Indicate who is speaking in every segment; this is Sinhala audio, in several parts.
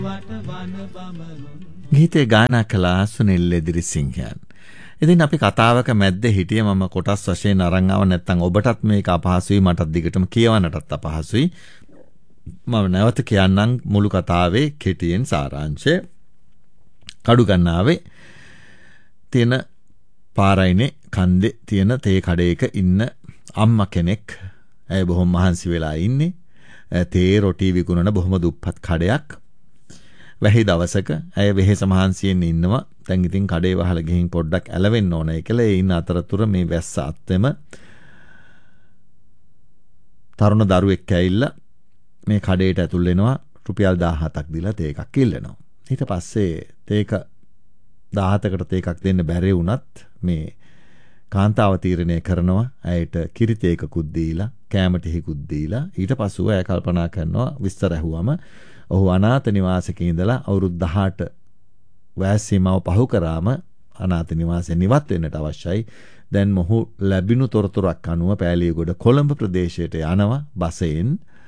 Speaker 1: ගීතේ ගායනා කළා සුනිල් එදිරිසිංහයන්. ඉතින් අපි කතාවක මැද්දේ හිටියේ මම කොටස් වශයෙන් අරන් ආව නැත්නම් ඔබටත් මේක අපහසුයි මටත් දිගටම කියවන්නටත් අපහසුයි. මම නැවත කියන්නම් මුළු කතාවේ කෙටියෙන් සාරාංශය. කඩු ගන්නාවේ තියෙන පාරයිනේ කන්දේ තියෙන තේ කඩේක ඉන්න අම්මා කෙනෙක්. ඇය බොහොම මහන්සි වෙලා ඉන්නේ. තේ රොටි විකුණන බොහොම දුප්පත් කඩයක්. වැහි දවසක ඇය වෙහෙස මහන්සියෙන් ඉන්නවා. දැන් ඉතින් කඩේ වහලා ගිහින් පොඩ්ඩක් ඇලවෙන්න ඕනයි කියලා ඒ ඉන්න අතරතුර මේ වැස්ස අත්තෙම තරුණ දරුවෙක් ඇවිල්ලා මේ කඩේට ඇතුල් වෙනවා. රුපියල් 17ක් දීලා තේ එකක් ඉල්ලනවා. ඊට පස්සේ තේක 17කට තේ එකක් දෙන්න බැරි වුණත් මේ කාන්තාව තීරණය කරනවා ඇයට කිරි තේකකුත් දීලා කෑම ටිකකුත් දීලා ඊට පස්සෙ ඇය කල්පනා කරනවා විස්තර ඇහුවම ඔහු අනාථ නිවාසයක ඉඳලා අවුරුදු 18 වයස් සීමාව පහු කරාම අනාථ නිවාසයෙන් නිවත් වෙන්නට අවශ්‍යයි. දැන් මොහු ලැබිණු තොරතුරක් අනුව පෑලියගොඩ කොළඹ ප්‍රදේශයට යනවා බසයෙන්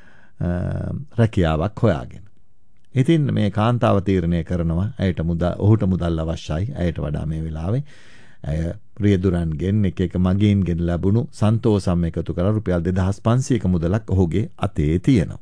Speaker 1: රැකියාවක් හොයාගෙන. ඉතින් මේ කාන්තාව තීරණය කරනවා ඇයට ඔහුට මුදල් අවශ්‍යයි. ඇයට වඩා මේ වෙලාවේ ඇය රියදුරන්ගෙන් එක මගීන්ගෙන් ලැබුණු සන්තෝෂම් එකතු කරලා රුපියල් 2500ක මුදලක් ඔහුගේ අතේ තියෙනවා.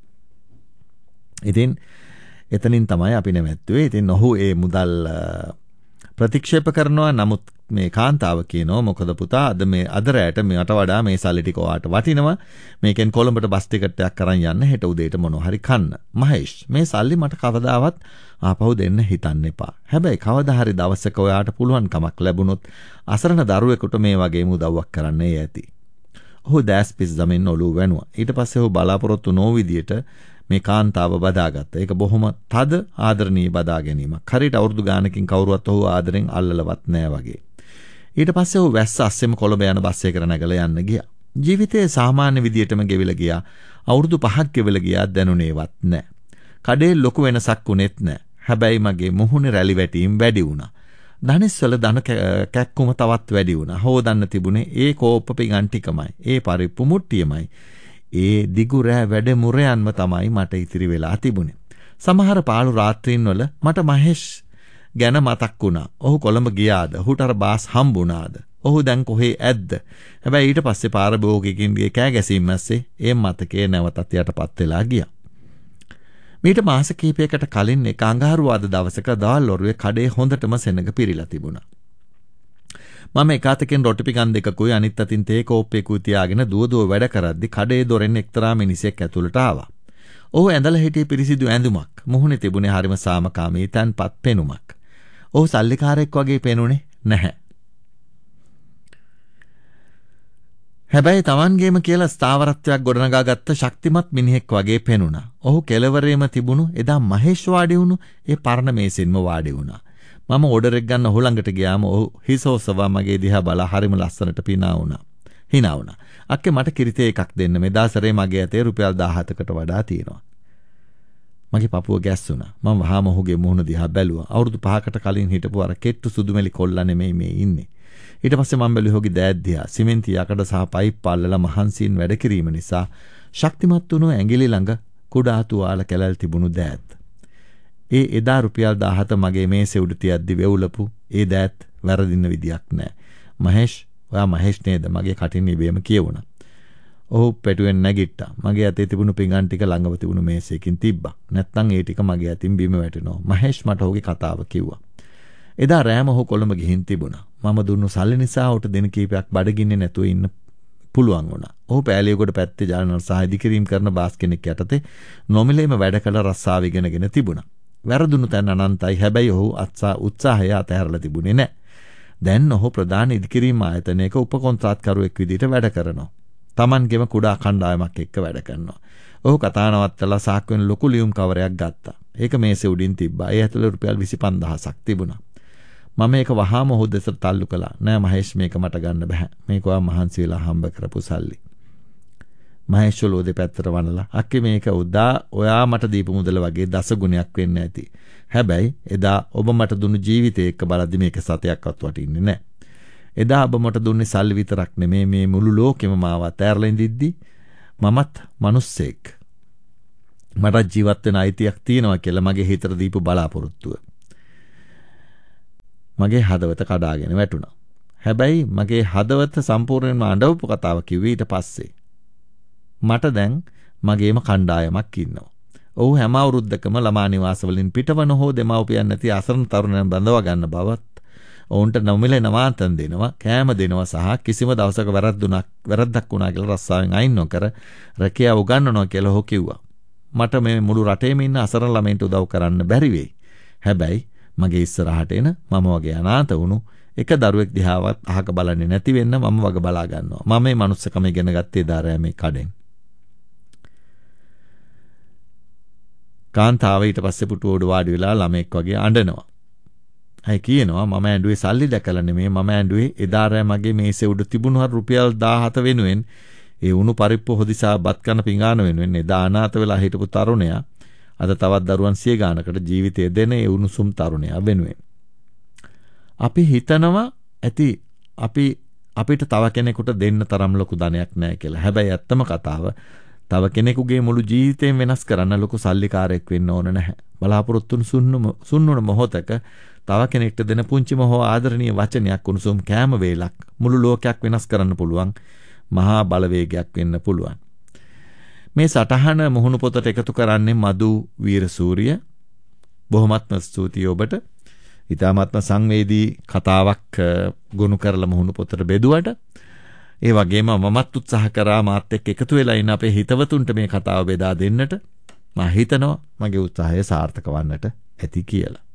Speaker 1: ඉතින් එතනින් තමයි අපි නැවැත්තුවේ. ඉතින් ඔහු ඒ මුදල් ප්‍රතික්ෂේප කරනවා. නමුත් මේ කාන්තාව කියනවා මොකද පුතා අද රැයට මෙයට වඩා මේ සල්ලි ටික ඔයාට වටිනවා. මේකෙන් කොළඹට බස් ටිකට් එකක් අරන් යන්න හෙට උදේට මොනවා හරි කන්න. මහේෂ් මේ සල්ලි මට කවදාවත් ආපහු දෙන්න හිතන්න එපා. හැබැයි කවදා හරි දවසක ඔයාට පුළුවන් කමක් ලැබුණොත් අසරණ දරුවෙකුට මේ වගේම උදව්වක් කරන්න ඇති. ඔහු දැස් පිස්සමින් ඔළුව වැනුවා. ඊට පස්සේ ඔහු බලාපොරොත්තු නොවු විදියට මේ කාන්තාව බදාගත්තා. ඒක බොහොම තද ආදරණීය බදා ගැනීමක්. හරියට අවුරුදු ගානකින් කවුරුවත් ඔහු ආදරෙන් අල්ලලවත් නෑ වගේ. ඊට පස්සේ ඔහු වැස්ස අස්සෙම කොළඹ යන බස් එකකට නැගලා යන්න ගියා. ජීවිතයේ සාමාන්‍ය විදියටම ගෙවිලා ගියා. අවුරුදු 5ක් ගෙවිලා ගියා දැනුනේවත් නෑ. කඩේ ලොකු වෙනසක් උනේත් නෑ. හැබැයි මගේ මුහුණේ රැලි වැටීම් වැඩි වුණා. ධනිස්වල ධන කැක්කුම තවත් වැඩි වුණා. හොදන්න තිබුණේ ඒ කෝප්ප පිඟන් ටිකමයි. ඒ පරිප්පු මුට්ටියමයි. ඒ දිගු රෑ වැඩමුරයන්ම තමයි මට ඉතිරි වෙලා තිබුණේ. සමහර පාළු රාත්‍රීන් වල මට මහේෂ් ගැන මතක් වුණා. ඔහු කොළඹ ගියාද? ඔහුට අර බාස් හම්බුණාද? ඔහු දැන් කොහේ ඇද්ද? හැබැයි ඊට පස්සේ පාර භෝගිකින්ගේ කෑ ගැසීම් මැස්සේ ඒ මතකේ නැවතත් යටපත් වෙලා ගියා. මීට මාස කිහිපයකට කලින් එක අඟහරුවාද දවසක දවල් ඔරුවේ කඩේ හොඳටම සෙනඟ පිරීලා තිබුණා. මම එක අතකින් රොටි පිඟන් දෙකකුයි අනිත් අතින් තේ කෝප්පයකුයි තියාගෙන දුව වැඩ කරද්දි කඩේ දොරෙන් එක්තරා මිනිසෙක් ඇතුළට ආවා. ඔහු ඇඳලා හිටියේ පිරිසිදු ඇඳුමක්. මුහුණේ තිබුණේ හරිම සාමකාමී තන්පත් පෙනුමක්. ඔහු සල්ලිකාරයෙක් වගේ පෙනුනේ නැහැ. හැබැයි Tamanගේම කියලා ස්ථාවරත්වයක් ගොඩනගා ගත්ත ශක්තිමත් මිනිහෙක් වගේ පෙනුණා. ඔහු කෙළවරේම තිබුණු එදා මහේෂ් වාඩි වුණු ඒ පරණ මේසෙන්ම වාඩි වුණා. මම ඕඩර් එක ගන්න ඔහු ළඟට ගියාම ඔහු හිසෝසවා මගේ දිහා බලා හරිම ලස්සනට hina වුණා. අක්කේ මට කිරිතේ එකක් දෙන්න. මේ දාසරේ මගේ අතේ රුපියල් 17කට වඩා තියෙනවා. මගේ පපුව ගැස්සුණා. මම වහාම ඔහුගේ මුහුණ දිහා බැලුවා. අවුරුදු 5කට කලින් හිටපු අර කෙට්ටු සුදුමෙලි කොල්ලා නෙමෙයි මේ ඉන්නේ. ඊට පස්සේ මම බැලුවේ ඔහුගේ දෑත් දිහා. සිමෙන්ති යකඩ සහ පයිප් අල්ලලා මහන්සියෙන් වැඩ කිරීම නිසා ශක්තිමත් වුණු ඇඟිලි ළඟ කුඩා තුවාල කැලල් තිබුණු දෑත්. ඒ එදා රුපියල් 17 මගේ මේසේ උඩ තියද්දි වෙවුලපු ඒ දෑත් වැරදින්න විදියක් නැහැ. මහේෂ්, ඔයා මහේෂ් නේද? මගේ කටින් ඉබේම කියවුණා. ඔහු පැටුවෙන් නැගිට්ටා. මගේ අතේ තිබුණු පිඟන් ටික ළඟව තිබුණු මේසෙකින් තිබ්බා. නැත්තම් ඒ ටික මගේ අතින් බිම වැටෙනවා. මහේෂ් මට ඔහුගේ කතාව කිව්වා. එදා රෑම ඔහු කොළඹ ගිහින් තිබුණා. මම දුන්නු සල්ලි නිසා ඔහුට දින කීපයක් බඩගින්නේ නැතුව ඉන්න පුළුවන් වුණා. ඔහු පෑලියගොඩ පැත්තේ ජානල් සහ ඉදිකිරීම් කරන බාස් කෙනෙක් යටතේ නොමිලේම වැඩ කළ රස්සාව ඉගෙනගෙන තිබුණා. වැරදුණු තැන් අනන්තයි. හැබැයි ඔහු උත්සාහය අතහැරලා තිබුණේ නැහැ. දැන් ඔහු ප්‍රධාන ඉදිකිරීම් ආයතනයක උපකොන්ත්‍රාත්කරුවෙක් විදිහට වැඩ කරනවා. Tamanගේම කුඩා කණ්ඩායමක් එක්ක වැඩ කරනවා. ඔහු කතා නවත්තලා සාක්කුවෙන් ලොකු ලියුම් කවරයක් ගත්තා. ඒක මේසේ උඩින් තිබ්බා. ඒ ඇතුළේ රුපියල් 25000ක් තිබුණා. මම ඒක වහාම ඔහු දෙසට තල්ලු කළා. නෑ මහේෂ් මේක මට ගන්න බෑ. මේක ඔයා මහන්සි වෙලා හම්බ කරපු සල්ලි. මහේෂ් ඔලුව දෙපැත්තට වනලා අක්කේ මේක ඔයා මට දීපු මුදල වගේ දස ගුණයක් වෙන්න ඇති. හැබැයි එදා ඔබ මට දුන්නු ජීවිතේ එක්ක බලද්දි මේක සතයක්වත් වටින්නේ නෑ. එදා ඔබ මට දුන්නේ සල්ලි විතරක් නෙමේ මේ මුළු ලෝකෙම මාව අතෑරලා ඉඳිද්දි මමත් මිනිස්සෙක්. මට ජීවත් වෙන අයිතියක් තියෙනවා කියලා මගේ හිතට දීපු බලාපොරොත්තුව. මගේ හදවත කඩාගෙන වැටුණා. හැබැයි මගේ හදවත සම්පූර්ණයෙන්ම අඬවපු කතාව කිව්වේ ඊට පස්සේ. මට දැන් මගේම කණ්ඩායමක් ඉන්නවා. ඔව් හැම අවුරුද්දකම ළමා නිවාස වලින් පිටවන හෝ දෙමව්පියන් නැති අසරණ තරුණයන් බඳව ගන්න බවත් ඔවුන්ට නොමිලේ නවාතන් දෙනවා, කෑම දෙනවා සහ කිසිම දවසක වැරද්දක් වුණා කියලා රස්සාවෙන් අයින් නොකර රැකියාව උගන්වනවා කියලා ඔහු කිව්වා. මට මේ මුළු රටේම ඉන්න අසරණ ළමයින්ට උදව් කරන්න බැරි වෙයි. හැබැයි මගේ ඉස්සරහට එන මම වගේ අනාථ වුණු එක දරුවෙක් දිහාවත් අහක බලන්නේ නැති වෙන්න මම වග බලා ගන්නවා. මම මේ මනුස්සකම ඉගෙන ගත්තේ දාරෑමේ කඩෙන්. කාන්තාව ඊට පස්සේ පුටුව උඩ වාඩි වෙලා ළමෙක් වගේ අඬනවා. අය කියනවා මම ඇඬුවේ සල්ලි දැකලා නෙමෙයි, මම ඇඬුවේ එදා රෑ මගේ මේසේ උඩ තිබුණු රුපියල් 17 වෙනුවෙන් ඒ උණු පරිප්පු හොදිසා බත් කන පිඟාන වෙනුවෙන් එදා අනාථ වෙලා හිටපු තරුණයා අද තවත් දරුවන් 100 ගානකට ජීවිතය දෙන ඒ උණුසුම් තරුණයා වෙනුවෙන්. අපි හිතනවා ඇති අපිට තව කෙනෙකුට දෙන්න තරම් ලොකු ධනයක් නැහැ කියලා. හැබැයි ඇත්තම කතාව තව කෙනෙකුගේ මුළු ජීවිතේම වෙනස් කරන්න ලොකු සල්ලිකාරයෙක් වෙන්න ඕන නැහැ. බලාපොරොත්තුන් සුන්නුන මොහොතක තව කෙනෙක්ට දෙන පුංචිම හෝ ආදරණීය වචනයක් උණුසුම් කෑම වේලක් මුළු ලෝකයක් වෙනස් කරන්න පුළුවන් මහා බලවේගයක් වෙන්න පුළුවන්. මේ සටහන මුහුණු පොතට එකතු කරන්නේ මදු වීරසූරිය. බොහොමත්ම ස්තුතියි ඔබට. ඊටාත්ම සංවේදී කතාවක් ගොනු කරලා මුහුණු පොතට බෙදුවට ඒ වගේම මමත් උත්සාහ කරා මාත් එක්ක එකතු වෙලා ඉන්න අපේ හිතවතුන්ට මේ කතාව බෙදා දෙන්නට. මම හිතනවා මගේ උත්සාහය සාර්ථක වන්නට ඇති කියලා.